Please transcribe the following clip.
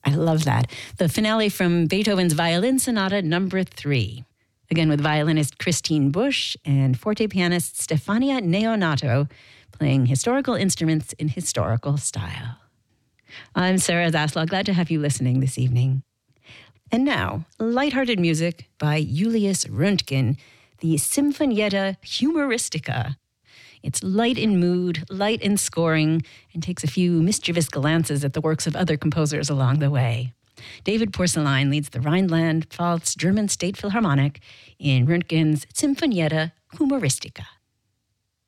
I love that. The finale from Beethoven's Violin Sonata Number 3. Again with violinist Christine Busch and forte pianist Stefania Neonato playing historical instruments in historical style. I'm Sarah Zaslow. Glad to have you listening this evening. And now, lighthearted music by Julius Röntgen, the Sinfonietta Humoristica. It's light in mood, light in scoring, and takes a few mischievous glances at the works of other composers along the way. David Porcelain leads the Rhineland-Pfalz German State Philharmonic in Röntgen's Sinfonietta Humoristica.